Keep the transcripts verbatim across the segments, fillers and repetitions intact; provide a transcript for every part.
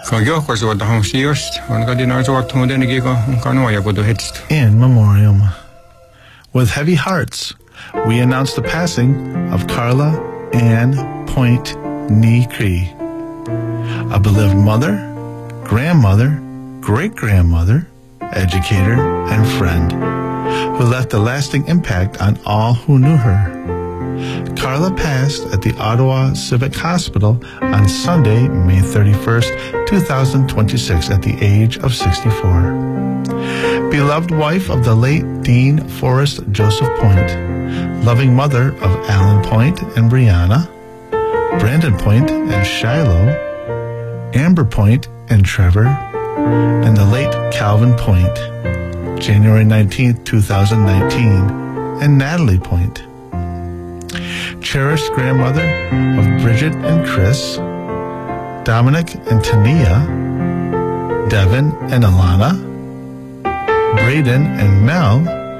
In memoriam. With heavy hearts, we announce the passing of Carla Ann Point Nee Cree, a beloved mother, grandmother, great-grandmother, educator, and friend, who left a lasting impact on all who knew her. Carla passed at the Ottawa Civic Hospital on Sunday, May thirty-first, two thousand twenty-six, at the age of sixty-four. Beloved wife of the late Dean Forrest Joseph Point, loving mother of Alan Point and Brianna, Brandon Point and Shiloh, Amber Point and Trevor, and the late Calvin Point, January nineteenth, two thousand nineteen, and Natalie Point. Cherished grandmother of Bridget and Chris, Dominic and Tania, Devin and Alana, Braden and Mel,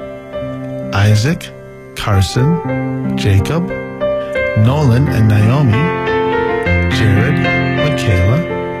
Isaac, Carson, Jacob, Nolan and Naomi, Jared, Michaela,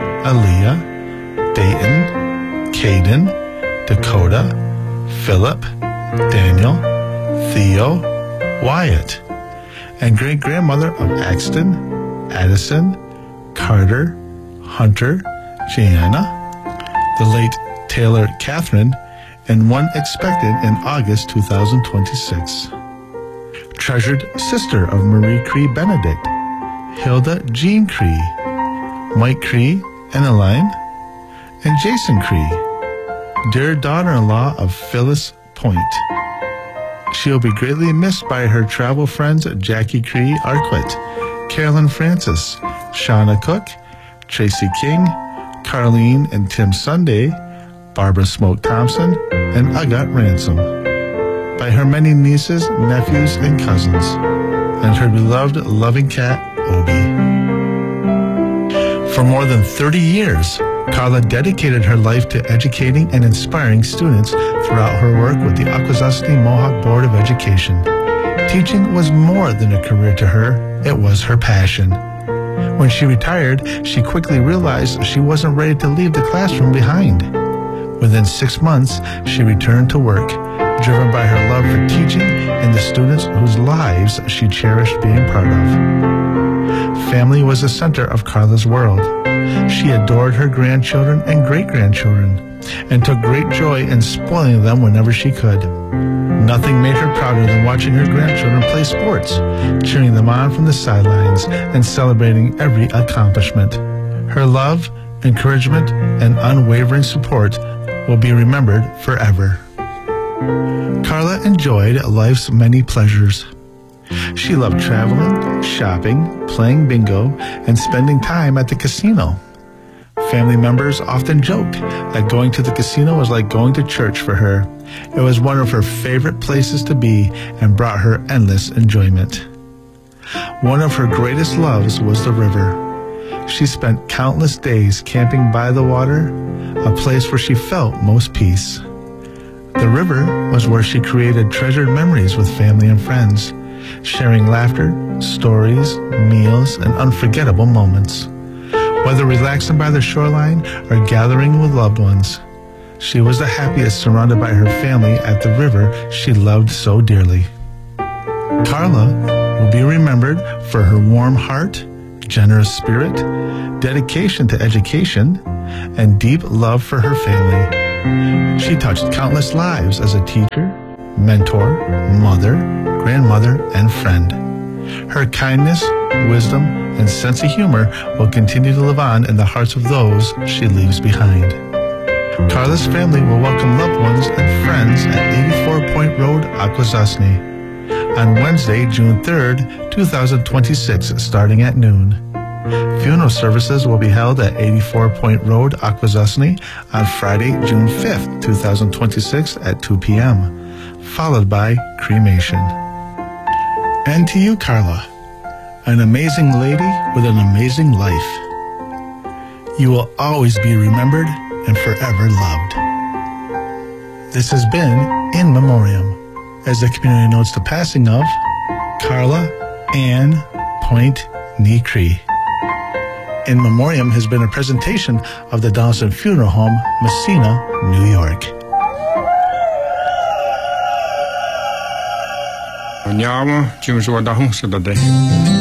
Aaliyah, Dayton, Caden, Dakota, Philip, Daniel, Theo, Wyatt, and great-grandmother of Axton, Addison, Carter, Hunter, Gianna, the late Taylor Catherine, and one expected in August two thousand twenty-six. Treasured sister of Marie Cree Benedict, Hilda Jean Cree, Mike Cree and Elaine, and Jason Cree, dear daughter-in-law of Phyllis Point. She will be greatly missed by her travel friends Jackie Cree Arquette, Carolyn Francis, Shauna Cook, Tracy King, Carlene and Tim Sunday, Barbara Smoke Thompson, and Agat Ransom. By her many nieces, nephews, and cousins, and her beloved loving cat, Obi. For more than thirty years, Carla dedicated her life to educating and inspiring students throughout her work with the Akwesasne Mohawk Board of Education. Teaching was more than a career to her, it was her passion. When she retired, she quickly realized she wasn't ready to leave the classroom behind. Within six months, she returned to work, driven by her love for teaching and the students whose lives she cherished being part of. Family was the center of Carla's world. She adored her grandchildren and great-grandchildren, and took great joy in spoiling them whenever she could. Nothing made her prouder than watching her grandchildren play sports, cheering them on from the sidelines, and celebrating every accomplishment. Her love, encouragement, and unwavering support will be remembered forever. Carla enjoyed life's many pleasures. She loved traveling, shopping, playing bingo, and spending time at the casino. Family members often joked that going to the casino was like going to church for her. It was one of her favorite places to be and brought her endless enjoyment. One of her greatest loves was the river. She spent countless days camping by the water, a place where she felt most peace. The river was where she created treasured memories with family and friends, sharing laughter, stories, meals, and unforgettable moments. Whether relaxing by the shoreline or gathering with loved ones, she was the happiest surrounded by her family at the river she loved so dearly. Carla will be remembered for her warm heart, generous spirit, dedication to education, and deep love for her family. She touched countless lives as a teacher, mentor, mother, grandmother, and friend. Her kindness, wisdom, and sense of humor will continue to live on in the hearts of those she leaves behind. Carla's family will welcome loved ones and friends at eighty-four Point Road, Akwesasne, on Wednesday, June third, two thousand twenty-six, starting at noon. Funeral services will be held at eighty-four Point Road, Akwesasne, on Friday, June fifth, two thousand twenty-six, at two p.m., followed by cremation. And to you, Carla, an amazing lady with an amazing life. You will always be remembered and forever loved. This has been In Memoriam, as the community notes the passing of Carla Ann Point Nee Cree. in memoriam has been a presentation of the Donaldson Funeral Home, Messina, New York. Andiamo, ci sono da un